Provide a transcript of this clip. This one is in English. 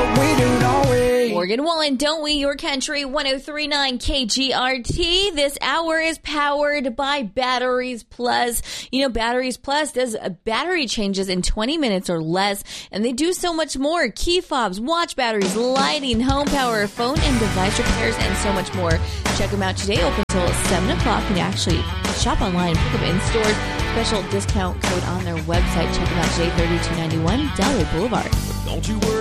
what we do, don't we? Morgan Wallen, don't we? Your country, 103.9 KGRT. This hour is powered by Batteries Plus. You know, Batteries Plus does battery changes in 20 minutes or less, and they do so much more. Key fobs, watch batteries, lighting, home power, phone and device repairs, and so much more. Check them out today, open until 7 o'clock, and actually shop online, pick up in stores. Special discount code on their website. Check them out today, 3291 Delray Boulevard. Don't you worry.